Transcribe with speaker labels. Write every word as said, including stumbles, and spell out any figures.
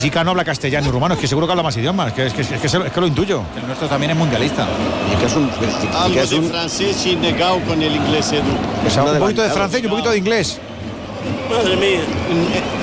Speaker 1: Chica no habla castellano y rumano, es que seguro que habla más idiomas, es que, es que, es que, es que lo intuyo.
Speaker 2: El nuestro también es mundialista.
Speaker 3: Y que es un, y
Speaker 4: Algo
Speaker 3: que es
Speaker 4: de
Speaker 3: un
Speaker 4: francés y negado con el inglés, Edu.
Speaker 1: Que sabe un poquito de
Speaker 3: adelantado.
Speaker 1: francés y un poquito de inglés.
Speaker 4: Madre mía.